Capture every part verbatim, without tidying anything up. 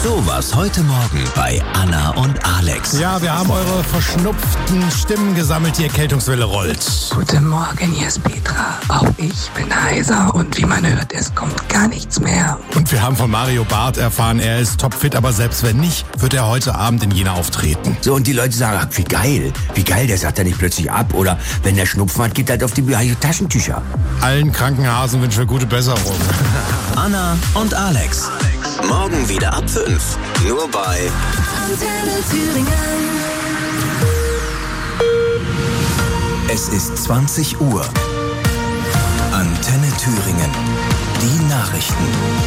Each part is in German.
Sowas heute Morgen bei Anna und Alex. Ja, wir haben eure verschnupften Stimmen gesammelt, die Erkältungswelle rollt. Guten Morgen, hier ist Petra. Auch ich bin heiser und wie man hört, es kommt gar nichts mehr. Und wir haben von Mario Barth erfahren, er ist topfit, aber selbst wenn nicht, wird er heute Abend in Jena auftreten. So, und die Leute sagen, ach, wie geil, wie geil, der sagt ja nicht plötzlich ab. Oder wenn der Schnupfen hat, geht halt auf die Taschentücher. Allen Krankenhasen wünschen wir gute Besserung. Anna und Alex. Morgen wieder ab fünf. Nur bei Antenne Thüringen. Es ist zwanzig Uhr. Antenne Thüringen. Die Nachrichten.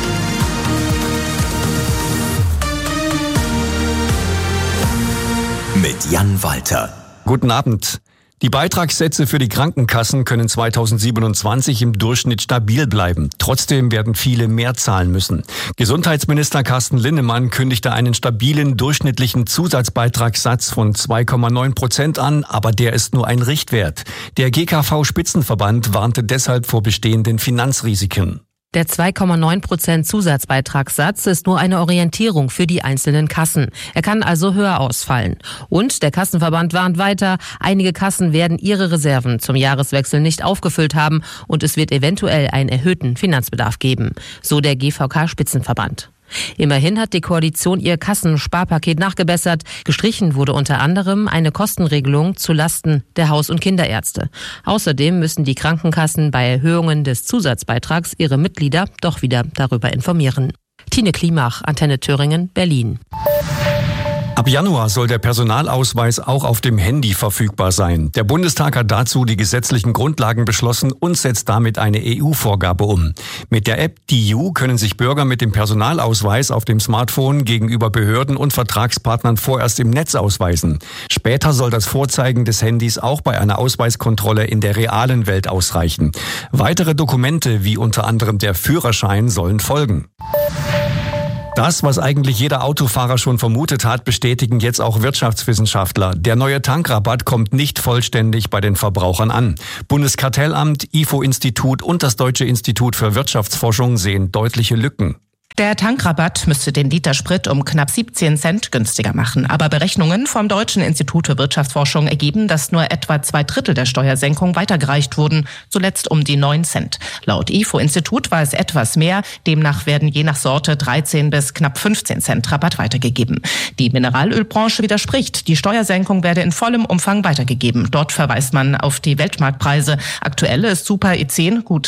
Mit Jan Walter. Guten Abend. Die Beitragssätze für die Krankenkassen können zweitausendsiebenundzwanzig im Durchschnitt stabil bleiben. Trotzdem werden viele mehr zahlen müssen. Gesundheitsminister Carsten Linnemann kündigte einen stabilen durchschnittlichen Zusatzbeitragssatz von zwei Komma neun Prozent an, aber der ist nur ein Richtwert. Der G K V-Spitzenverband warnte deshalb vor bestehenden Finanzrisiken. Der zwei Komma neun Prozent Zusatzbeitragssatz ist nur eine Orientierung für die einzelnen Kassen. Er kann also höher ausfallen. Und der Kassenverband warnt weiter, einige Kassen werden ihre Reserven zum Jahreswechsel nicht aufgefüllt haben und es wird eventuell einen erhöhten Finanzbedarf geben. So der G V K-Spitzenverband. Immerhin hat die Koalition ihr Kassensparpaket nachgebessert. Gestrichen wurde unter anderem eine Kostenregelung zu Lasten der Haus- und Kinderärzte. Außerdem müssen die Krankenkassen bei Erhöhungen des Zusatzbeitrags ihre Mitglieder doch wieder darüber informieren. Tine Klimach, Antenne Thüringen, Berlin. Ab Januar soll der Personalausweis auch auf dem Handy verfügbar sein. Der Bundestag hat dazu die gesetzlichen Grundlagen beschlossen und setzt damit eine E U-Vorgabe um. Mit der App D I U können sich Bürger mit dem Personalausweis auf dem Smartphone gegenüber Behörden und Vertragspartnern vorerst im Netz ausweisen. Später soll das Vorzeigen des Handys auch bei einer Ausweiskontrolle in der realen Welt ausreichen. Weitere Dokumente, wie unter anderem der Führerschein, sollen folgen. Das, was eigentlich jeder Autofahrer schon vermutet hat, bestätigen jetzt auch Wirtschaftswissenschaftler. Der neue Tankrabatt kommt nicht vollständig bei den Verbrauchern an. Bundeskartellamt, I F O-Institut und das Deutsche Institut für Wirtschaftsforschung sehen deutliche Lücken. Der Tankrabatt müsste den Liter Sprit um knapp siebzehn Cent günstiger machen. Aber Berechnungen vom Deutschen Institut für Wirtschaftsforschung ergeben, dass nur etwa zwei Drittel der Steuersenkung weitergereicht wurden, zuletzt um die neun Cent. Laut I F O-Institut war es etwas mehr. Demnach werden je nach Sorte dreizehn bis knapp fünfzehn Cent Rabatt weitergegeben. Die Mineralölbranche widerspricht. Die Steuersenkung werde in vollem Umfang weitergegeben. Dort verweist man auf die Weltmarktpreise. Aktuell ist Super E zehn gut